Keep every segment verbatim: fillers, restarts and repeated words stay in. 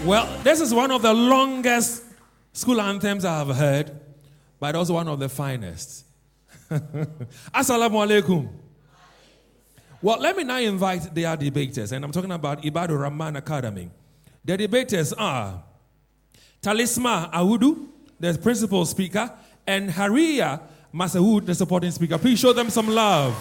Well, this is one of the longest school anthems I have heard, but also one of the finest. Assalamu alaikum. Well, let me now invite their debaters, and I'm talking about Ibadur Rahman Academy. The debaters are Talisma Awudu, the principal speaker, and Haria Masahood, the supporting speaker. Please show them some love.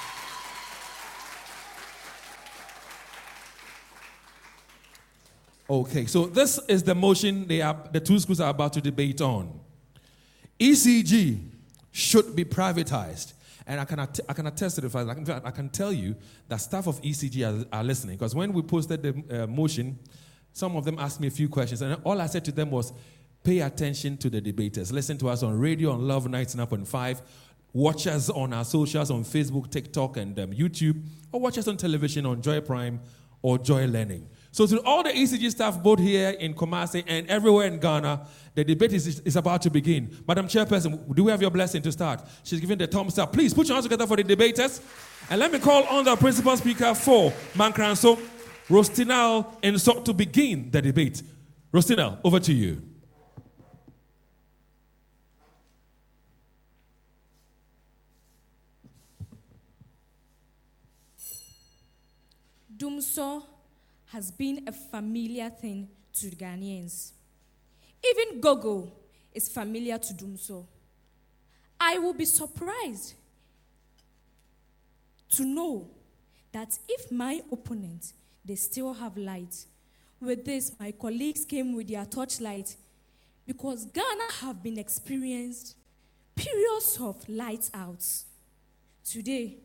Okay, so this is the motion they are, the two schools are about to debate on. E C G should be privatized. And I can, att- I can attest to the fact, in fact, I can tell you that staff of E C G are, are listening. Because when we posted the uh, motion, some of them asked me a few questions. And all I said to them was, pay attention to the debaters. Listen to us on radio, on Love ninety-nine point five. Watch us on our socials, on Facebook, TikTok, and um, YouTube. Or watch us on television on Joy Prime or Joy Learning. So to all the E C G staff, both here in Kumasi and everywhere in Ghana, the debate is, is about to begin. Madam Chairperson, do we have your blessing to start? She's giving the thumbs up. Please put your hands together for the debaters. And let me call on the principal speaker for Mankranso, Rostinal, and so to begin the debate. Rostinal, over to you. Dumso has been a familiar thing to Ghanaians. Even Gogo is familiar to Dumso. I will be surprised to know that if my opponent, they still have light. With this, my colleagues came with their torchlight because Ghana have been experienced periods of lights out. Today,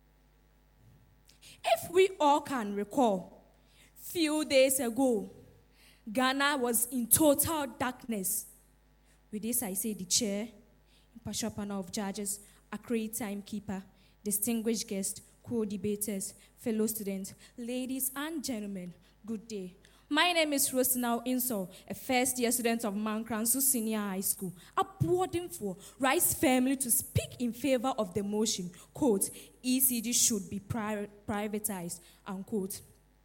if we all can recall, few days ago, Ghana was in total darkness. With this, I say the chair, impartial panel of judges, accredited timekeeper, distinguished guests, co-debaters, fellow students, ladies and gentlemen, good day. My name is Rosinal Insol, a first-year student of Mankransu Senior High School, applauding for Rice family to speak in favor of the motion, quote, E C G should be pri- privatized, unquote.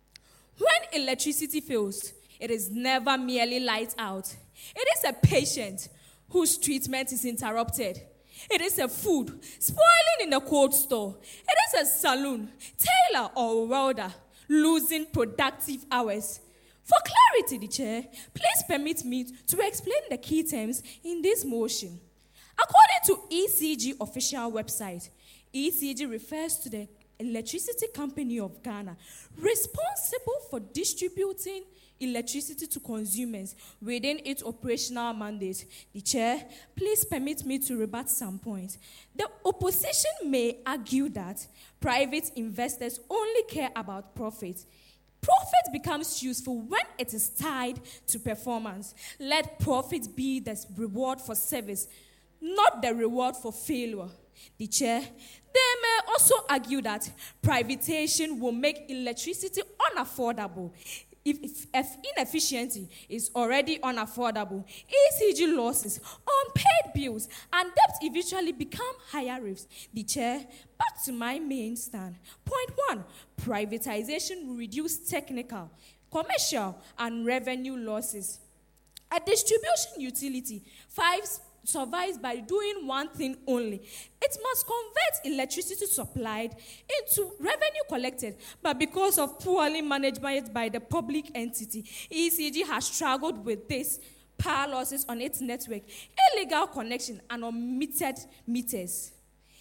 When electricity fails, it is never merely light out. It is a patient whose treatment is interrupted. It is a food spoiling in the cold store. It is a saloon, tailor, or welder losing productive hours. For clarity, the chair, please permit me to explain the key terms in this motion. According to E C G official website, E C G refers to the Electricity Company of Ghana, responsible for distributing electricity to consumers within its operational mandate. The chair, please permit me to rebut some points. The opposition may argue that private investors only care about profit. Profit becomes useful when it is tied to performance. Let profit be the reward for service, not the reward for failure. The chair, they may also argue that privatization will make electricity unaffordable. If, if, if inefficiency is already unaffordable, E C G losses, unpaid bills, and debt eventually become higher risks. The chair, back to my main stand. Point one, privatization will reduce technical, commercial, and revenue losses. A distribution utility, five survives by doing one thing only. It must convert electricity supplied into revenue collected. But because of poorly management by the public entity, E C G has struggled with this: power losses on its network, illegal connection, and omitted meters.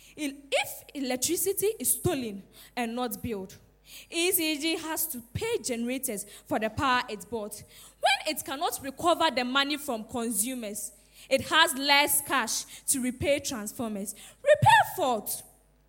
If electricity is stolen and not billed, E C G has to pay generators for the power it bought. When it cannot recover the money from consumers, it has less cash to repay transformers. Repair fault.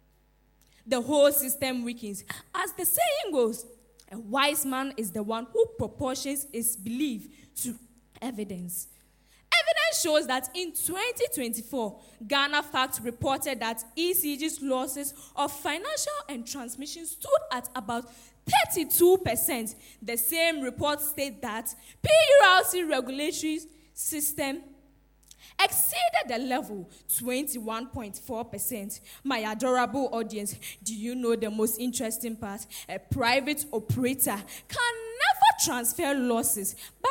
The whole system weakens. As the saying goes, a wise man is the one who proportions his belief to evidence. Evidence shows that in twenty twenty-four, Ghana Facts reported that E C G's losses of financial and transmission stood at about thirty-two percent. The same report states that P U R C regulatory system exceeded the level twenty-one point four percent. My adorable audience, do you know the most interesting part? A private operator can never transfer losses by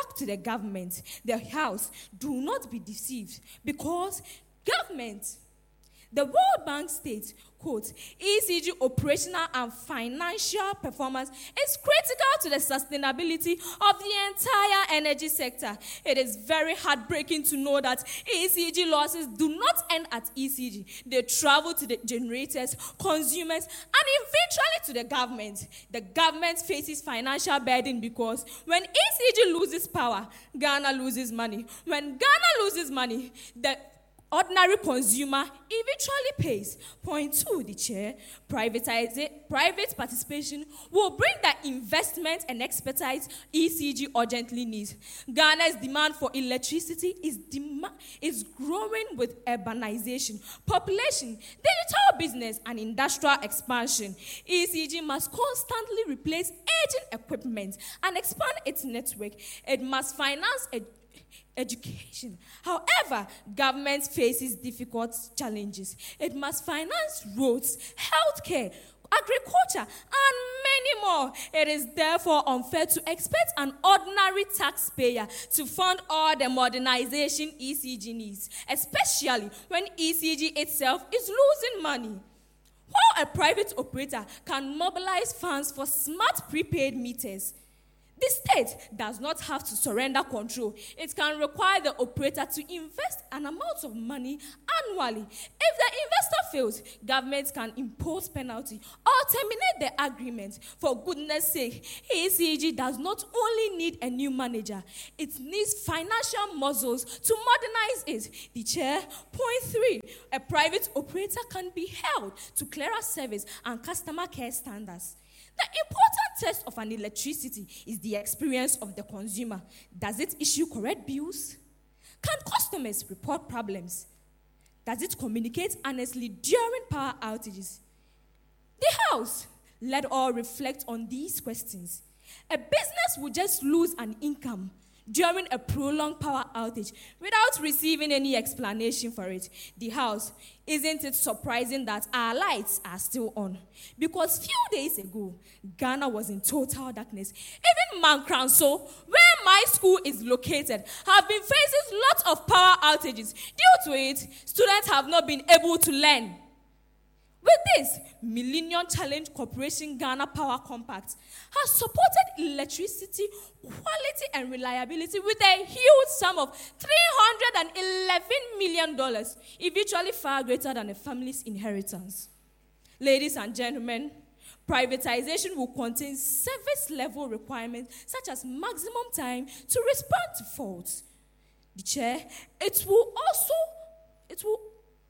back to the government, the House, do not be deceived, because government, the World Bank states, quote, E C G operational and financial performance is critical to the sustainability of the entire energy sector. It is very heartbreaking to know that E C G losses do not end at E C G. They travel to the generators, consumers, and eventually to the government. The government faces financial burden because when E C G loses power, Ghana loses money. When Ghana loses money, the ordinary consumer eventually pays. Point two, the chair, privatize private participation will bring the investment and expertise E C G urgently needs. Ghana's demand for electricity is, dem- is growing with urbanization, population, digital business, and industrial expansion. E C G must constantly replace aging equipment and expand its network. It must finance a education. However, government faces difficult challenges. It must finance roads, healthcare, agriculture, and many more. It is therefore unfair to expect an ordinary taxpayer to fund all the modernization E C G needs, especially when E C G itself is losing money. While a private operator can mobilize funds for smart prepaid meters, the state does not have to surrender control. It can require the operator to invest an amount of money annually. If the investor fails, government can impose penalty or terminate the agreement. For goodness sake, E C G does not only need a new manager, it needs financial muscles to modernize it. The chair, point three, a private operator can be held to clearer service and customer care standards. The important test of an electricity is the experience of the consumer. Does it issue correct bills? Can customers report problems? Does it communicate honestly during power outages? The House, let all reflect on these questions. A business will just lose an income during a prolonged power outage without receiving any explanation for it. The House, isn't it surprising that our lights are still on? Because few days ago, Ghana was in total darkness. Even Mankranso, where my school is located, have been facing lots of power outages. Due to it, students have not been able to learn. With this, Millennium Challenge Corporation Ghana Power Compact has supported electricity quality and reliability with a huge sum of three hundred eleven million dollars, eventually far greater than a family's inheritance. Ladies and gentlemen, privatization will contain service level requirements such as maximum time to respond to faults. The chair, it will also, it will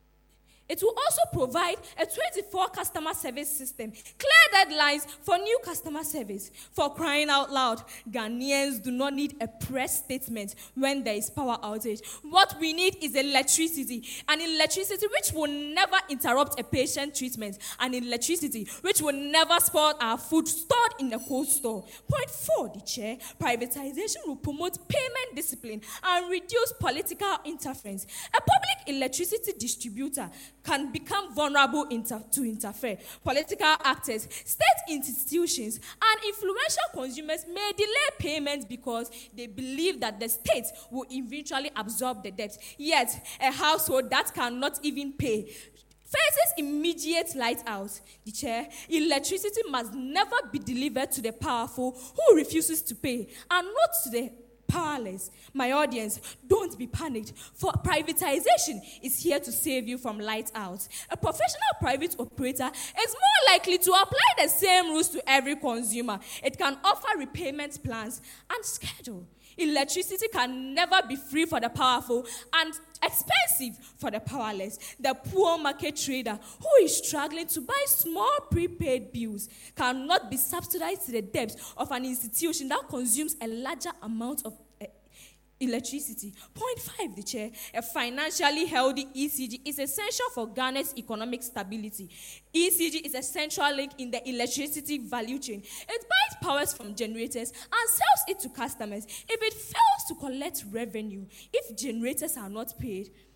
It will also provide a twenty-four customer service system, clear deadlines for new customer service. For crying out loud, Ghanaians do not need a press statement when there is power outage. What we need is electricity, an electricity which will never interrupt a patient treatment, an electricity which will never spoil our food stored in a cold store. Point four, the chair, privatization will promote payment discipline and reduce political interference. A public electricity distributor can become vulnerable inter- to interfere. Political actors, state institutions, and influential consumers may delay payments because they believe that the state will eventually absorb the debt. Yet, a household that cannot even pay faces immediate light out. The chair, electricity must never be delivered to the powerful who refuses to pay, and not to the powerless. My audience, don't be panicked, for privatization is here to save you from light out. A professional private operator is more likely to apply the same rules to every consumer. It can offer repayment plans and schedule. Electricity can never be free for the powerful and expensive for the powerless. The poor market trader who is struggling to buy small prepaid bills cannot be subsidized to the depths of an institution that consumes a larger amount of uh, electricity. Point five, the chair. A financially healthy E C G is essential for Ghana's economic stability. E C G is a central link in the electricity value chain. It buys powers from generators and sells it to customers. If it fails to collect revenue, if generators are not paid,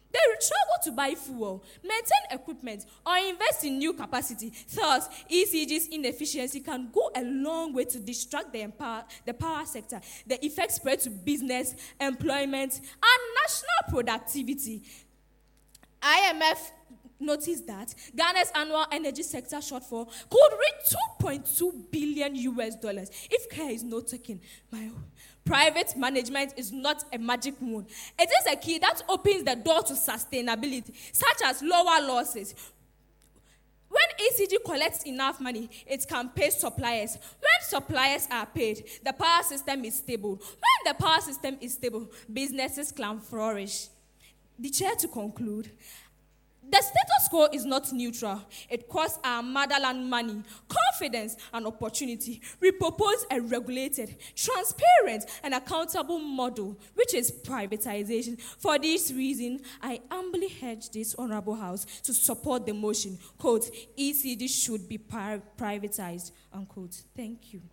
They will struggle to buy fuel, maintain equipment, or invest in new capacity. Thus, E C G's inefficiency can go a long way to distract the, empower, the power sector. The effects spread to business, employment, and national productivity. I M F noticed that Ghana's annual energy sector shortfall could reach two point two billion U S dollars if care is not taken. My private management is not a magic wand. It is a key that opens the door to sustainability, such as lower losses. When E C G collects enough money, it can pay suppliers. When suppliers are paid, the power system is stable. When the power system is stable, businesses can flourish. The chair to conclude. The status quo is not neutral. It costs our motherland money, confidence, and opportunity. We propose a regulated, transparent, and accountable model, which is privatization. For this reason, I humbly urge this honorable House to support the motion, quote, E C G should be pri- privatized, unquote. Thank you.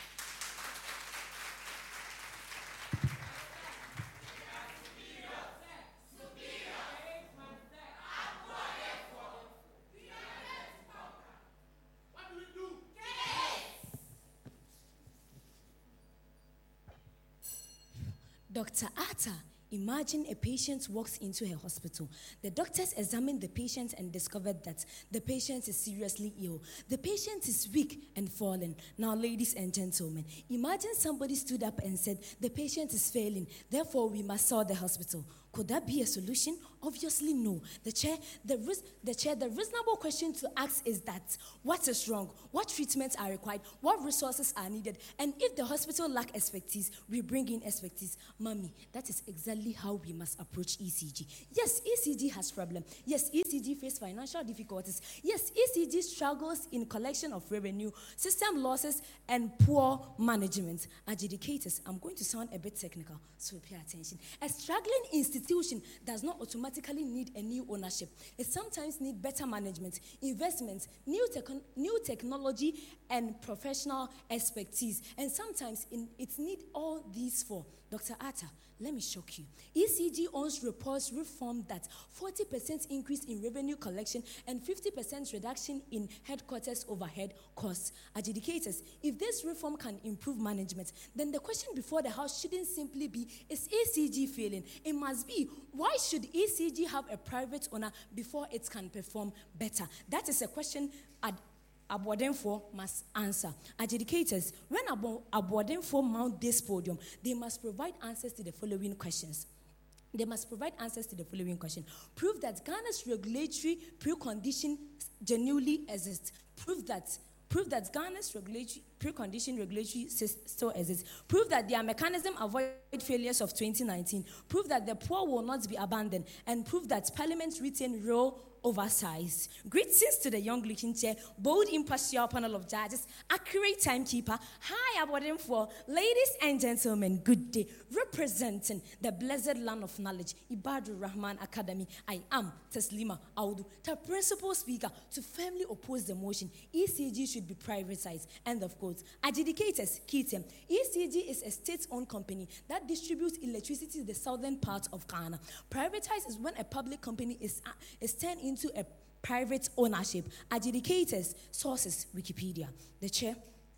Doctor Atta, imagine a patient walks into her hospital. The doctors examined the patient and discovered that the patient is seriously ill. The patient is weak and fallen. Now, ladies and gentlemen, imagine somebody stood up and said, the patient is failing, therefore we must sell the hospital. Could that be a solution? Obviously, no. The chair, the, the chair, the reasonable question to ask is that, what is wrong? What treatments are required? What resources are needed? And if the hospital lack expertise, we bring in expertise. Mommy, that is exactly how we must approach E C G. Yes, E C G has problems. Yes, E C G faces financial difficulties. Yes, E C G struggles in collection of revenue, system losses, and poor management. Adjudicators, I'm going to sound a bit technical, so pay attention. A struggling institution does not automatically need a new ownership. It sometimes needs better management, investments, new, tech- new technology, and professional expertise. And sometimes in, it needs all these four. Doctor Atta, let me shock you. E C G owns reports reformed that forty percent increase in revenue collection and fifty percent reduction in headquarters overhead costs. Adjudicators, if this reform can improve management, then the question before the House shouldn't simply be, is E C G failing? It must be, why should E C G have a private owner before it can perform better? That is a question ad- Abodenfo must answer. Adjudicators, when Abodenfo mount this podium, they must provide answers to the following questions. They must provide answers to the following question. Prove that Ghana's regulatory precondition genuinely exists. Prove that Prove that Ghana's regulatory precondition regulatory still exists. Prove that their mechanism avoid failures of twenty nineteen. Prove that the poor will not be abandoned. And prove that Parliament retain real oversize. Greetings to the young looking chair, bold impartial panel of judges, accurate timekeeper. Hi, Aboden for ladies and gentlemen, good day. Representing the blessed land of knowledge, Ibadur Rahman Academy, I am Taslima Audu, the principal speaker to firmly oppose the motion. E C G should be privatized. End of quote. Adjudicators, Keaton. E C G is a state-owned company that distributes electricity to the southern part of Ghana. Privatized is when a public company is, uh, is turned into into a private ownership. Adjudicators, sources, Wikipedia. The chair,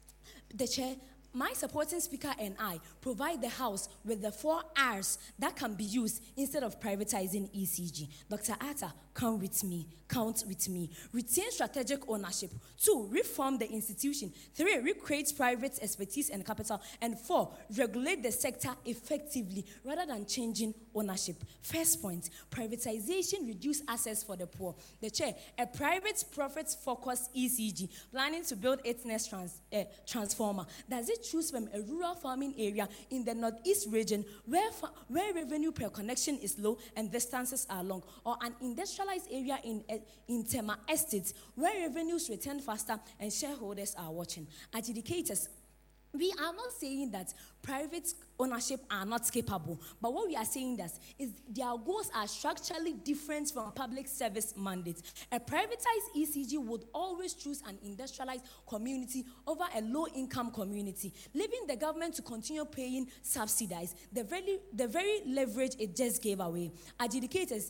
the chair, my supporting speaker and I provide the House with the four R's that can be used instead of privatizing E C G. Doctor Atta, count with me. Count with me. Retain strategic ownership. Two, reform the institution. Three, recreate private expertise and capital. And four, regulate the sector effectively rather than changing ownership. First point, privatization reduce access for the poor. The chair, a private profit-focused E C G planning to build its next trans, uh, transformer. Does it choose from a rural farming area in the northeast region where, fa- where revenue per connection is low and distances are long, or an industrialized area in, uh, in Tema Estates where revenues return faster and shareholders are watching? Adjudicators, we are not saying that private ownership are not capable, but what we are saying that is their goals are structurally different from public service mandates. A privatized E C G would always choose an industrialized community over a low-income community, leaving the government to continue paying subsidies, the very, the very leverage it just gave away. Adjudicators,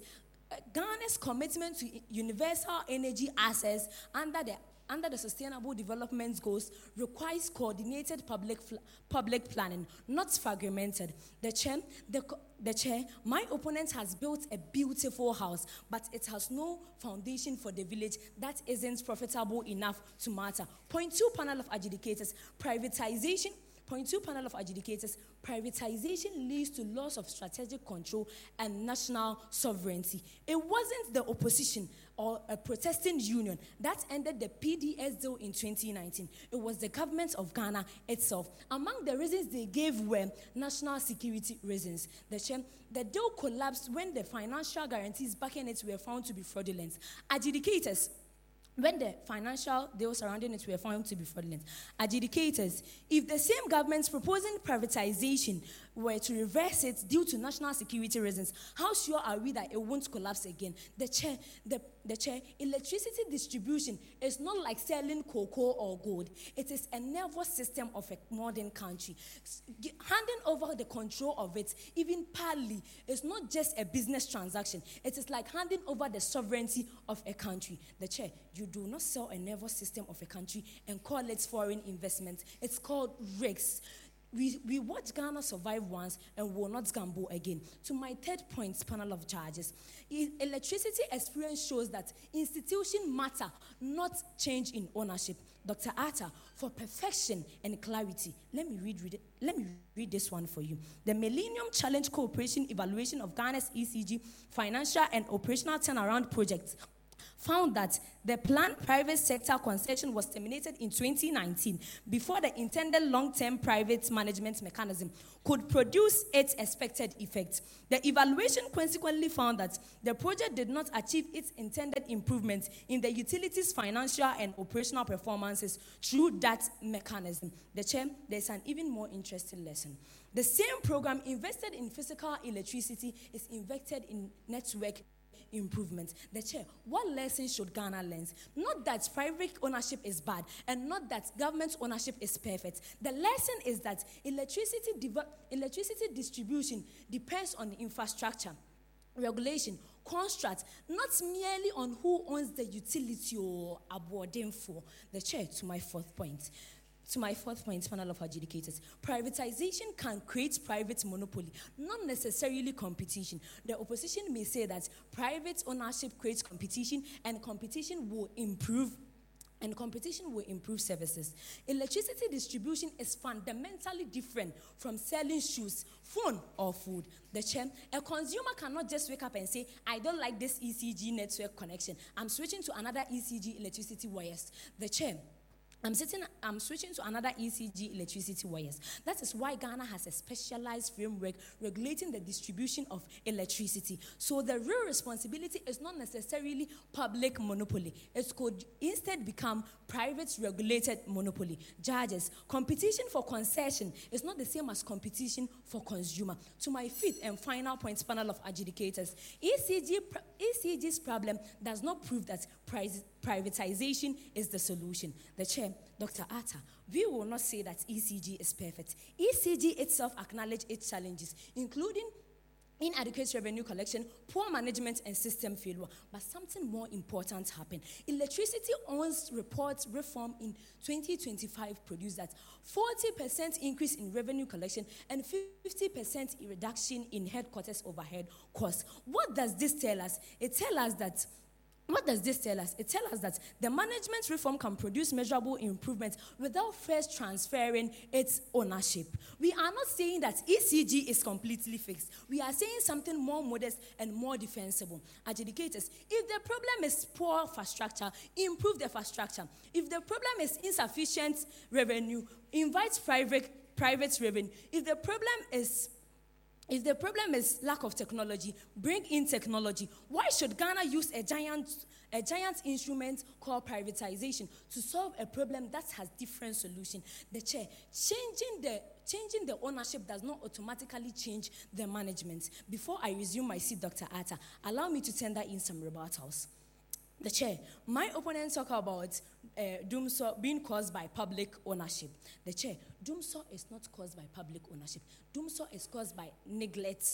uh, Ghana's commitment to universal energy access under the under the Sustainable Development Goals requires coordinated public fl- public planning, not fragmented. The chair, the, the chair, my opponent has built a beautiful house, but it has no foundation for the village that isn't profitable enough to matter. Point two, panel of adjudicators, privatization. Point two, panel of adjudicators, privatization leads to loss of strategic control and national sovereignty. It wasn't the opposition or a protesting union that ended the P D S deal in twenty nineteen. It was the government of Ghana itself. Among the reasons they gave were national security reasons. The, chair, the deal collapsed when the financial guarantees backing it were found to be fraudulent. Adjudicators, when the financial deals surrounding it were found to be fraudulent. Adjudicators, if the same governments proposing privatization were to reverse it due to national security reasons, how sure are we that it won't collapse again? The chair, the, the chair, electricity distribution is not like selling cocoa or gold. It is a nervous system of a modern country. Handing over the control of it, even partly, is not just a business transaction. It is like handing over the sovereignty of a country. The chair, you do not sell a nervous system of a country and call it foreign investment. It's called risks. We, we watch Ghana survive once and will not gamble again. To my third point, panel of charges. E- electricity experience shows that institutions matter, not change in ownership. Doctor Atta, for perfection and clarity, let me read, read it. Let me read this one for you. The Millennium Challenge Cooperation Evaluation of Ghana's E C G Financial and Operational Turnaround Project found that the planned private sector concession was terminated in twenty nineteen before the intended long-term private management mechanism could produce its expected effects. The evaluation consequently found that the project did not achieve its intended improvements in the utilities' financial and operational performances through that mechanism. The chair, there's an even more interesting lesson. The same program invested in physical electricity is invested in network improvement. The chair, what lesson should Ghana learn? Not that private ownership is bad and not that government ownership is perfect. The lesson is that electricity div- electricity distribution depends on infrastructure, regulation, construct, not merely on who owns the utility or awarding for. The chair, to my fourth point. To my fourth point, panel of adjudicators, privatization can create private monopoly, not necessarily competition. The opposition may say that private ownership creates competition and competition will improve and competition will improve services. Electricity distribution is fundamentally different from selling shoes, phone, or food. The chair, a consumer cannot just wake up and say, I don't like this E C G network connection. I'm switching to another E C G electricity wires. The chair, I'm sitting, I'm switching to another E C G electricity wires. That is why Ghana has a specialized framework regulating the distribution of electricity. So the real responsibility is not necessarily public monopoly. It could instead become private regulated monopoly. Judges, competition for concession is not the same as competition for consumer. To my fifth and final point, panel of adjudicators, E C G, E C G's problem does not prove that price, privatization is the solution. The chair, Doctor Atta, we will not say that E C G is perfect. E C G itself acknowledges its challenges, including inadequate revenue collection, poor management, and system failure. But something more important happened. Electricity Owns Reports reform in twenty twenty-five produced that forty percent increase in revenue collection and fifty percent reduction in headquarters overhead costs. What does this tell us? It tells us that What does this tell us? It tells us that the management reform can produce measurable improvements without first transferring its ownership. We are not saying that E C G is completely fixed. We are saying something more modest and more defensible. Adjudicators, if the problem is poor infrastructure, improve the infrastructure. If the problem is insufficient revenue, invite private, private revenue. If the problem is If the problem is lack of technology, bring in technology. Why should Ghana use a giant, a giant instrument called privatization to solve a problem that has different solutions? The chair, changing the changing the ownership does not automatically change the management. Before I resume my seat, Doctor Atta, allow me to tender in some rebuttals. The chair, my opponents talk about uh, doomsor being caused by public ownership. The chair, doomsor is not caused by public ownership. Doomsor is caused by neglect,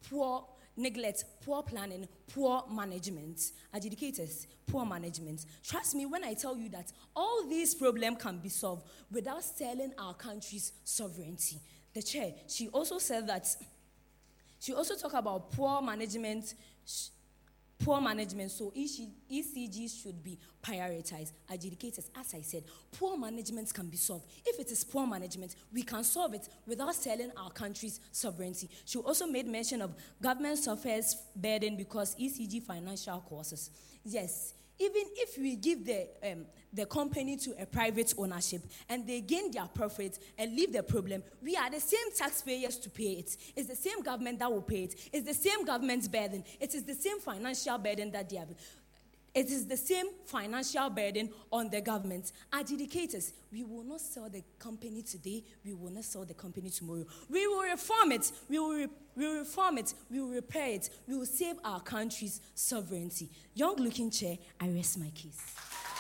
poor neglect, poor planning, poor management. Adjudicators, poor management. Trust me when I tell you that all these problems can be solved without selling our country's sovereignty. The chair, she also said that, she also talked about poor management, poor management, so E C G should be prioritized. Adjudicators, as I said, poor management can be solved. If it is poor management, we can solve it without selling our country's sovereignty. She also made mention of government suffers burden because E C G financial causes. Yes, even if we give the um, the company to a private ownership and they gain their profit and leave the problem, we are the same taxpayers to pay it. It's the same government that will pay it. It's the same government's burden. It is the same financial burden that they have. It is the same financial burden on the government. Adjudicators, we will not sell the company today. We will not sell the company tomorrow. We will reform it. We will, re- we will reform it. We will repair it. We will save our country's sovereignty. Young looking chair, I rest my case.